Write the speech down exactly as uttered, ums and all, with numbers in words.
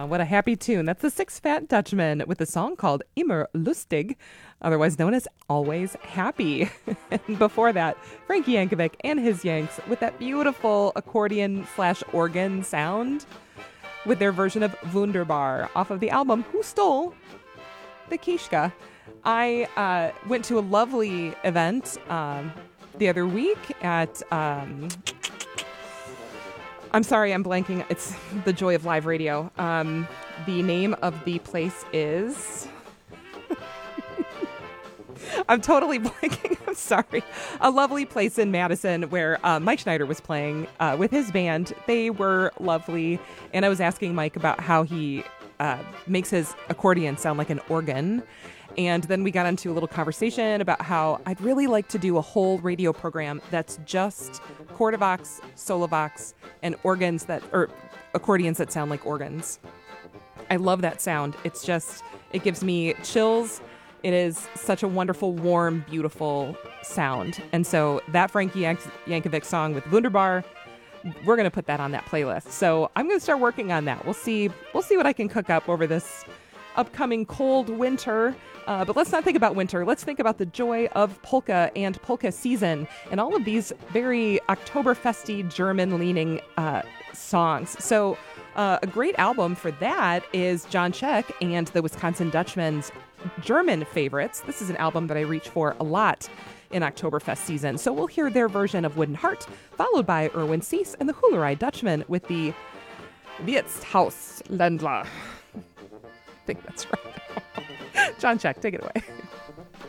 what a happy tune. That's the Six Fat Dutchmen with a song called Immer Lustig, otherwise known as Always Happy. And before that, Frankie Yankovic and his Yanks with that beautiful accordion slash organ sound with their version of Wunderbar off of the album Who Stole the Kishka. I uh, went to a lovely event um, the other week at... Um, I'm sorry, I'm blanking. It's the joy of live radio. Um, the name of the place is... I'm totally blanking. I'm sorry. A lovely place in Madison where uh, Mike Schneider was playing uh, with his band. They were lovely. And I was asking Mike about how he uh, makes his accordion sound like an organ. And then we got into a little conversation about how I'd really like to do a whole radio program that's just Quartervox, Solovox, and organs that, or accordions that sound like organs. I love that sound. It's just, it gives me chills. It is such a wonderful, warm, beautiful sound. And so that Frankie Yank- Yankovic song with Wunderbar, we're going to put that on that playlist. So I'm going to start working on that. We'll see, we'll see what I can cook up over this upcoming cold winter. Uh, but let's not think about winter. Let's think about the joy of polka and polka season and all of these very Oktoberfesty, German-leaning uh, songs. So uh, a great album for that is John Czech and the Wisconsin Dutchmen's German favorites. This is an album that I reach for a lot in Oktoberfest season. So we'll hear their version of Wooden Heart, followed by Erwin Cease and the Hoolerei Dutchmen with the Wirtshausländler. I think that's right. John Czech, take it away.